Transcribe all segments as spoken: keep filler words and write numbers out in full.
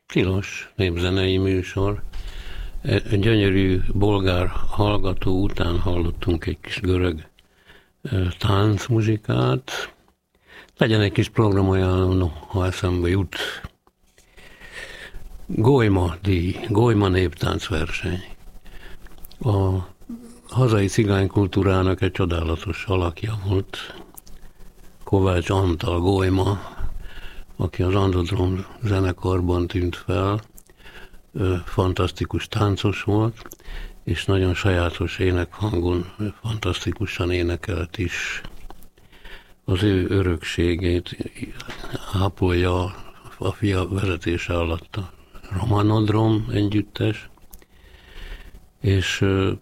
tilos népzenei műsor. Egy gyönyörű bolgár hallgató után hallottunk egy kis görög táncmuzsikát. Legyen egy kis programajánló, ha eszembe jut. Golyma díj, Golyma néptáncverseny. A hazai cigánykultúrának egy csodálatos alakja volt. Kovács Antal Golyma, aki az Androdrom zenekarban tűnt fel, fantasztikus táncos volt, és nagyon sajátos énekhangon fantasztikusan énekelt is. Az ő örökségét ápolja a fia vezetése alatt a Romanodrom együttes, és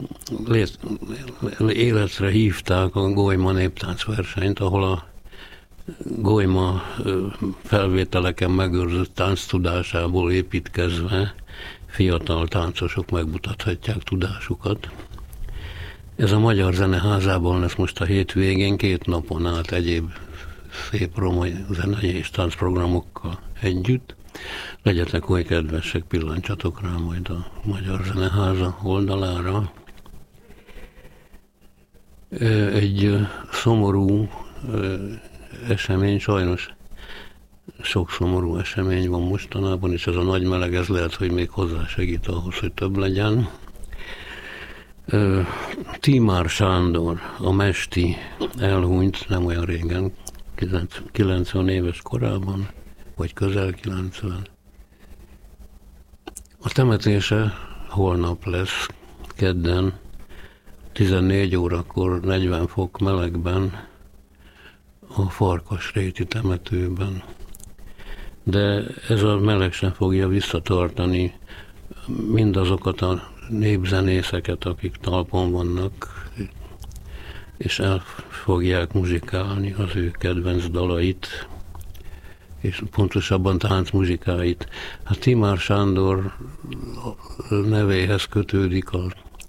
életre hívták a Golyma néptáncversenyt, ahol a Golyma felvételeken megőrzött tánctudásából építkezve fiatal táncosok megmutathatják tudásukat. Ez a Magyar Zeneházában lesz most a hétvégén, két napon át egyéb szép roma zenei és táncprogramokkal együtt. Legyetek oly kedvesek, pillancsatok rá majd a Magyar Zeneháza oldalára. Egy szomorú esemény, sajnos sok szomorú esemény van mostanában, és ez a nagy meleg, ez lehet, hogy még hozzásegít ahhoz, hogy több legyen. Tímár Sándor, a mesti, elhunyt nem olyan régen, kilencven éves korában, vagy közel kilencven. A temetése holnap lesz, kedden, tizennégy órakor, negyven fok melegben, a Farkasréti temetőben. De ez a meleg sem fogja visszatartani mindazokat a népzenészeket, akik talpon vannak, és el fogják muzsikálni az ő kedvenc dalait, és pontosabban táncmuzsikáit. Hát Tímár Sándor nevéhez kötődik a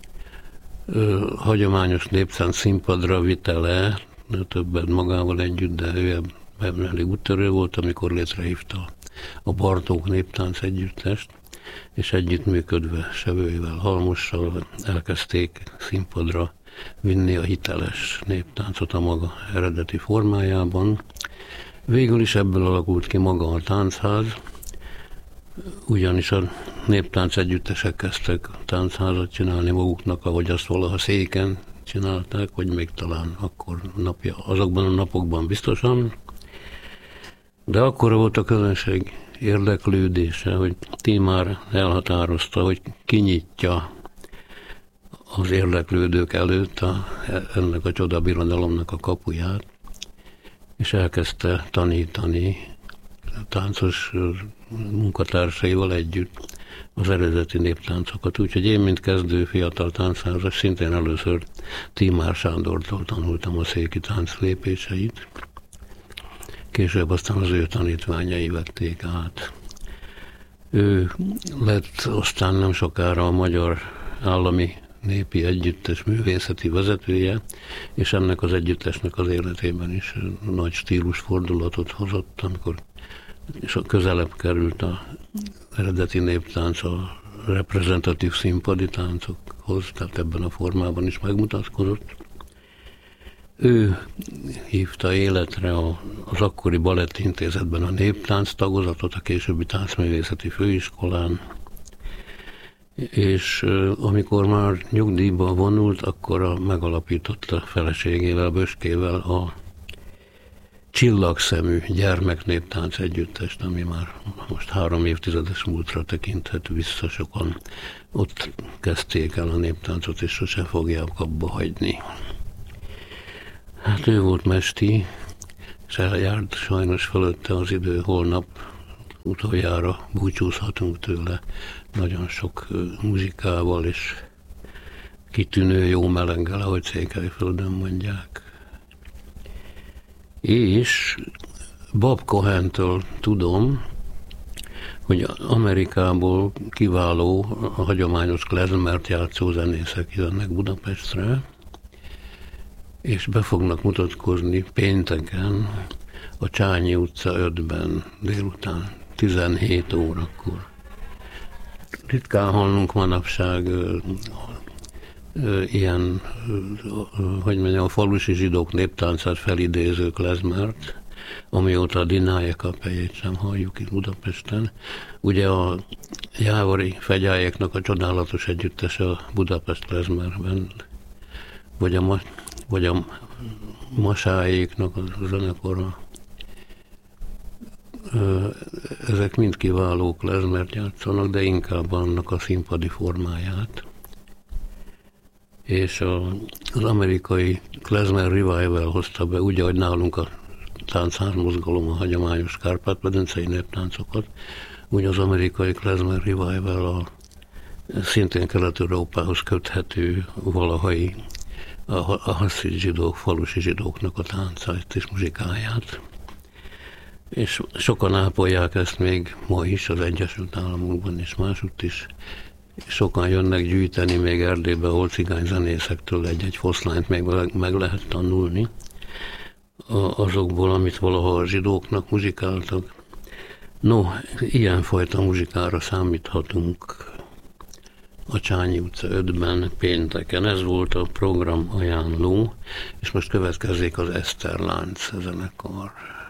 ö, hagyományos néptánc színpadra vitele, többet magával együtt, de ő ebben elég úttörő volt, amikor létrehívta a Bartók néptánc együttest, és együttműködve Sevőivel, Halmossal elkezdték színpadra vinni a hiteles néptáncot a maga eredeti formájában. Végül is ebből alakult ki maga a táncház, ugyanis a néptánc együttesek kezdtek táncházat csinálni maguknak, ahogy azt valaha Széken csinálták, vagy még talán akkor napja, azokban a napokban biztosan. De akkor volt a közönség érdeklődése, hogy Tímár elhatározta, hogy kinyitja az érdeklődők előtt a, ennek a csodabirodalomnak a kapuját, és elkezdte tanítani a táncos munkatársaival együtt az eredeti néptáncokat. Úgyhogy én, mint kezdő fiatal tánchárzas, szintén először Tímár Sándortól tanultam a széki tánc lépéseit. Később aztán az ő tanítványai vették át. Ő lett aztán nem sokára a Magyar Állami Népi Együttes művészeti vezetője, és ennek az együttesnek az életében is nagy stílusfordulatot hozott, amikor és közelebb került az eredeti néptánc a reprezentatív színpadi táncokhoz, tehát ebben a formában is megmutatkozott. Ő hívta életre az akkori balettintézetben a néptánc tagozatot, a későbbi táncművészeti főiskolán, és amikor már nyugdíjba vonult, akkor a, megalapította feleségével, Böskével a Csillagszemű gyermeknéptánc együttest, ami már most három évtizedes múltra tekinthet vissza, sokan ott kezdték el a néptáncot, és sose fogják abba hagyni. Hát ő volt mesti, és eljárt sajnos fölötte az idő, holnap utoljára búcsúzhatunk tőle nagyon sok muzsikával és kitűnő jó meleggel, ahogy Székelyföldön mondják. És Bob Cohentől tudom, hogy Amerikából kiváló, a hagyományos klezmert játszó zenészek jönnek Budapestre, és be fognak mutatkozni pénteken a Csányi utca ötben délután tizenhét órakor. ritkán hallunk manapság ö, ö, ilyen, ö, hogy mondjam, a falusi zsidók néptáncát felidéző klezmert, amióta a Dináje kapelyét sem halljuk itt Budapesten. Ugye a Jávori Fegyályéknak a csodálatos együttese a Budapest klezmerben, vagy a, vagy a Masáéknak a zenekora. Ezek mind kiváló klezmert játszanak, de inkább annak a színpadi formáját. És a, az amerikai klezmer revival hozta be, ugye, hogy nálunk a táncházmozgalom a hagyományos kárpát-medencei néptáncokat, úgy az amerikai klezmer revival a szintén Kelet-Európához köthető valahai a, a haszid zsidók, falusi zsidóknak a táncát és muzsikáját. És sokan ápolják ezt még ma is, az Egyesült Államokban és másutt is. Sokan jönnek gyűjteni még Erdélybe, ahol cigányzenészektől egy-egy foszlányt még meg lehet tanulni azokból, amit valaha a zsidóknak muzsikáltak. No, ilyenfajta muzsikára számíthatunk a Csányi utca ötben pénteken. Ez volt a program ajánló, és most következik az Eszterlánc zenekar.